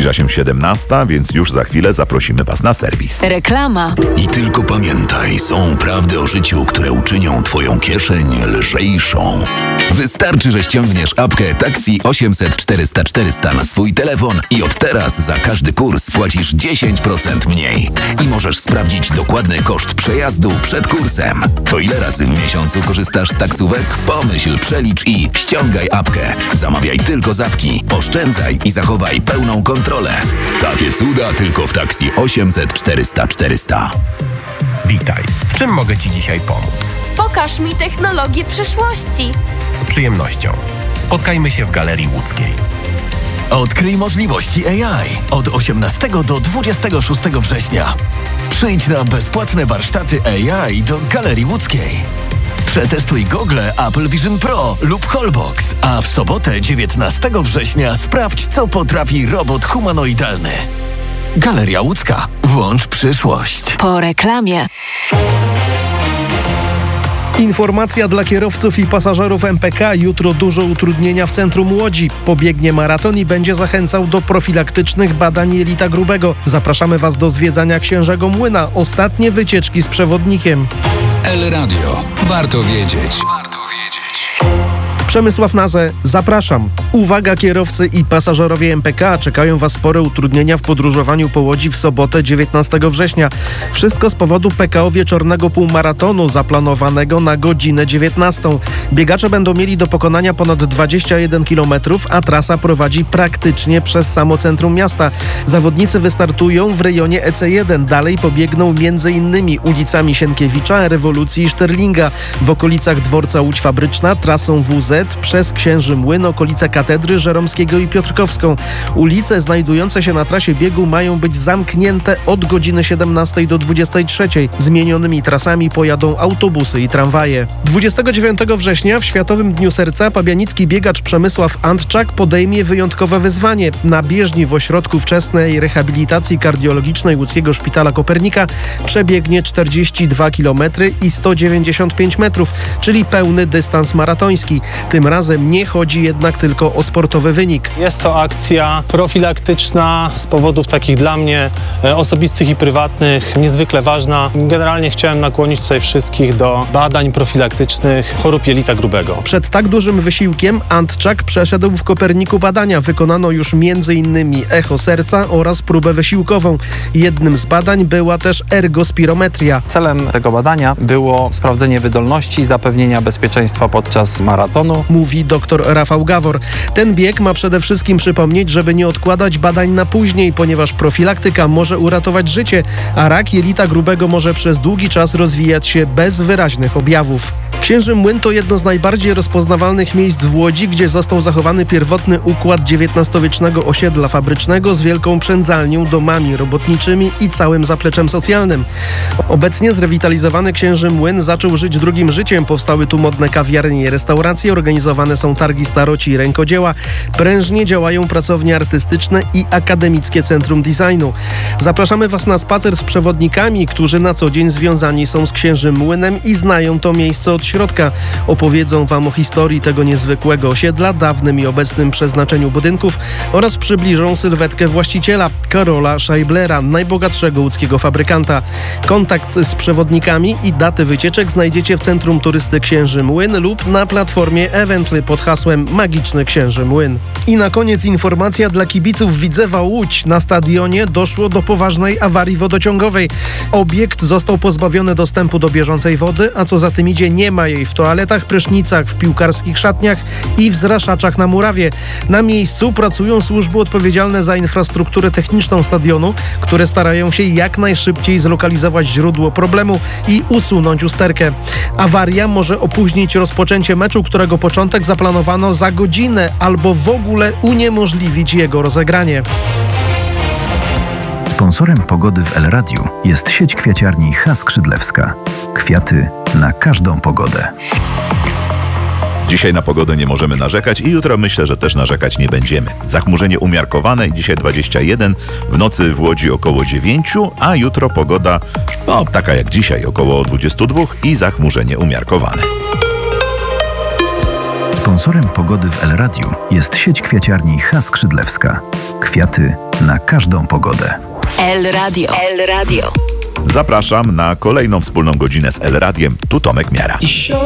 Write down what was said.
Zbliża się 17, więc już za chwilę zaprosimy Was na serwis. Reklama. I tylko pamiętaj, są prawdy o życiu, które uczynią Twoją kieszeń lżejszą. Wystarczy, że ściągniesz apkę Taxi 800 400 400 na swój telefon i od teraz za każdy kurs płacisz 10% mniej. I możesz sprawdzić dokładny koszt przejazdu przed kursem. To ile razy w miesiącu korzystasz z taksówek? Pomyśl, przelicz i ściągaj apkę. Zamawiaj tylko z apki, oszczędzaj i zachowaj pełną kontrolę. Takie cuda tylko w Taxi 800 400 400. Witaj. W czym mogę Ci dzisiaj pomóc? Pokaż mi technologię przyszłości. Z przyjemnością. Spotkajmy się w Galerii Łódzkiej. Odkryj możliwości AI od 18 do 26 września. Przyjdź na bezpłatne warsztaty AI do Galerii Łódzkiej. Przetestuj gogle Apple Vision Pro lub Holbox, a w sobotę 19 września sprawdź, co potrafi robot humanoidalny. Galeria Łódzka. Włącz przyszłość. Po reklamie. Informacja dla kierowców i pasażerów MPK. Jutro dużo utrudnienia w centrum Łodzi. Pobiegnie maraton i będzie zachęcał do profilaktycznych badań jelita grubego. Zapraszamy Was do zwiedzania Księżego Młyna. Ostatnie wycieczki z przewodnikiem. El Radio. Warto wiedzieć. Przemysław Nazę, zapraszam. Uwaga, kierowcy i pasażerowie MPK, czekają Was spore utrudnienia w podróżowaniu po Łodzi w sobotę 19 września. Wszystko z powodu PKO wieczornego półmaratonu zaplanowanego na godzinę 19. Biegacze będą mieli do pokonania ponad 21 km, a trasa prowadzi praktycznie przez samo centrum miasta. Zawodnicy wystartują w rejonie EC1. Dalej pobiegną m.in. ulicami Sienkiewicza, Rewolucji i Szterlinga. W okolicach dworca Łódź Fabryczna, trasą WZ przez Księży Młyn, okolice Katedry Żeromskiego i Piotrkowską. Ulice znajdujące się na trasie biegu mają być zamknięte od godziny 17 do 23. Zmienionymi trasami pojadą autobusy i tramwaje. 29 września w Światowym Dniu Serca pabianicki biegacz Przemysław Antczak podejmie wyjątkowe wyzwanie. Na bieżni w Ośrodku Wczesnej Rehabilitacji Kardiologicznej Łódzkiego Szpitala Kopernika przebiegnie 42 km i 195 metrów, czyli pełny dystans maratoński. Tym razem nie chodzi jednak tylko o sportowy wynik. Jest to akcja profilaktyczna z powodów takich dla mnie osobistych i prywatnych, niezwykle ważna. Generalnie chciałem nakłonić tutaj wszystkich do badań profilaktycznych chorób jelita grubego. Przed tak dużym wysiłkiem Antczak przeszedł w Koperniku badania. Wykonano już m.in. echo serca oraz próbę wysiłkową. Jednym z badań była też ergospirometria. Celem tego badania było sprawdzenie wydolności i zapewnienia bezpieczeństwa podczas maratonu. Mówi dr Rafał Gawor. Ten bieg ma przede wszystkim przypomnieć, żeby nie odkładać badań na później, ponieważ profilaktyka może uratować życie, a rak jelita grubego może przez długi czas rozwijać się bez wyraźnych objawów. Księży Młyn to jedno z najbardziej rozpoznawalnych miejsc w Łodzi, gdzie został zachowany pierwotny układ XIX-wiecznego osiedla fabrycznego z wielką przędzalnią, domami robotniczymi i całym zapleczem socjalnym. Obecnie zrewitalizowany Księży Młyn zaczął żyć drugim życiem. Powstały tu modne kawiarnie i restauracje, organizowane są targi staroci i rękodzieła. Prężnie działają pracownie artystyczne i akademickie centrum designu. Zapraszamy Was na spacer z przewodnikami, którzy na co dzień związani są z Księżym Młynem i znają to miejsce od środka. Opowiedzą Wam o historii tego niezwykłego osiedla, dawnym i obecnym przeznaczeniu budynków oraz przybliżą sylwetkę właściciela, Karola Scheiblera, najbogatszego łódzkiego fabrykanta. Kontakt z przewodnikami i daty wycieczek znajdziecie w Centrum Turysty Księży Młyn lub na platformie Evently pod hasłem Magiczny Księży Młyn. I na koniec informacja dla kibiców Widzewa Łódź. Na stadionie doszło do poważnej awarii wodociągowej. Obiekt został pozbawiony dostępu do bieżącej wody, a co za tym idzie, nie ma jej w toaletach, prysznicach, w piłkarskich szatniach i w zraszaczach na murawie. Na miejscu pracują służby odpowiedzialne za infrastrukturę techniczną stadionu, które starają się jak najszybciej zlokalizować źródło problemu i usunąć usterkę. Awaria może opóźnić rozpoczęcie meczu, którego początek zaplanowano za godzinę, albo w ogóle uniemożliwić jego rozegranie. Sponsorem pogody w El Radiu jest sieć kwiaciarni H. Skrzydlewska. Kwiaty na każdą pogodę. Dzisiaj na pogodę nie możemy narzekać i jutro myślę, że też narzekać nie będziemy. Zachmurzenie umiarkowane, dzisiaj 21, w nocy w Łodzi około 9, a jutro pogoda, taka jak dzisiaj, około 22 i zachmurzenie umiarkowane. Sponsorem pogody w El Radiu jest sieć kwiaciarni H. Skrzydlewska. Kwiaty na każdą pogodę. El Radio. Zapraszam na kolejną wspólną godzinę z El Radiem. Tu Tomek Miara.